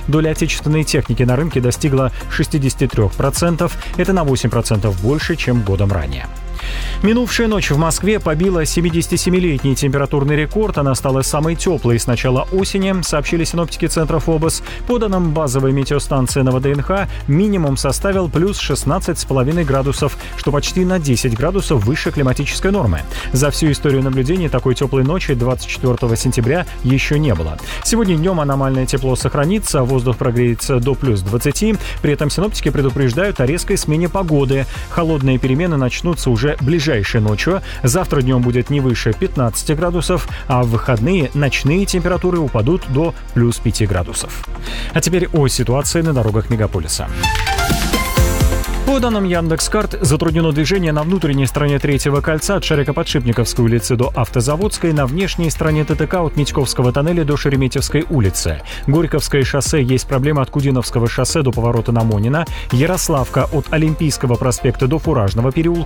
доля отечественной техники на рынке достигла 63%. Это на 8% больше, чем годом ранее. Минувшая ночь в Москве побила 77-летний температурный рекорд. Она стала самой теплой с начала осени, сообщили синоптики центра ФОБОС. По данным базовой метеостанции на ВДНХ, минимум составил плюс 16,5 градусов, что почти на 10 градусов выше климатической нормы. За всю историю наблюдений такой теплой ночи 24 сентября еще не было. Сегодня днем аномальное тепло сохранится, воздух прогреется до плюс 20. При этом синоптики предупреждают о резкой смене погоды. Холодные перемены начнутся уже ближайшей ночью. Завтра днем будет не выше 15 градусов, а в выходные ночные температуры упадут до плюс 5 градусов. А теперь о ситуации на дорогах мегаполиса. По данным Яндекс.Карт, затруднено движение на внутренней стороне Третьего кольца от Шарико-Подшипниковской улицы до Автозаводской, на внешней стороне ТТК от Митьковского тоннеля до Шереметьевской улицы. Горьковское шоссе есть проблема от Кудиновского шоссе до поворота на Монина. Ярославка от Олимпийского проспекта до Фуражного переулка.